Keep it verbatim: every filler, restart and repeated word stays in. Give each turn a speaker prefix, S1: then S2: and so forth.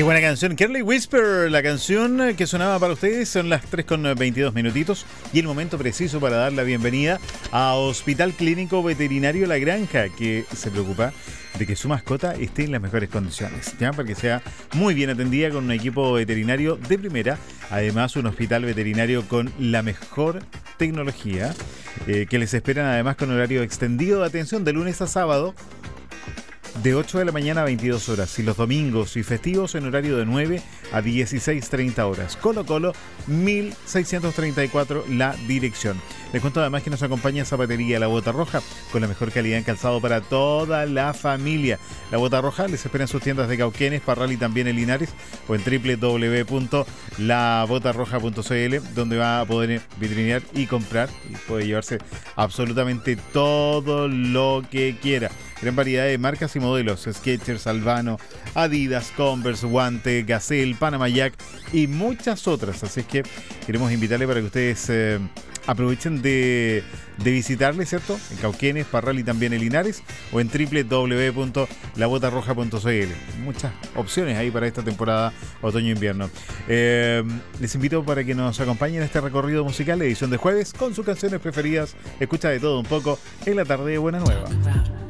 S1: Qué buena canción. Curly Whisper, la canción que sonaba para ustedes. Son las tres con veintidós minutitos y el momento preciso para dar la bienvenida a Hospital Clínico Veterinario La Granja, que se preocupa de que su mascota esté en las mejores condiciones, ¿ya? Para que sea muy bien atendida con un equipo veterinario de primera. Además, un hospital veterinario con la mejor tecnología, eh, que les esperan además con horario extendido de atención de lunes a sábado, de ocho de la mañana a veintidós horas, y los domingos y festivos en horario de nueve a dieciséis treinta horas. Colo Colo, mil seiscientos treinta y cuatro la dirección. Les cuento además que nos acompaña Zapatería La Bota Roja, con la mejor calidad en calzado para toda la familia. La Bota Roja les espera en sus tiendas de Cauquenes, Parral y también en Linares, o en doble u doble u doble u punto la bota roja punto c l, donde va a poder vitrinear y comprar y puede llevarse absolutamente todo lo que quiera. Gran variedad de marcas y modelos: Skechers, Albano, Adidas, Converse, Guante, Gazelle, Panama Jack y muchas otras. Así es que queremos invitarle para que ustedes eh, aprovechen de, de visitarle, ¿cierto? En Cauquenes, Parral y también en Linares, o en doble u doble u doble u punto la bota roja punto c l. Muchas opciones ahí para esta temporada otoño-invierno. Eh, les invito para que nos acompañen en este recorrido musical, edición de jueves, con sus canciones preferidas. Escucha de todo un poco en la tarde de Buena Nueva.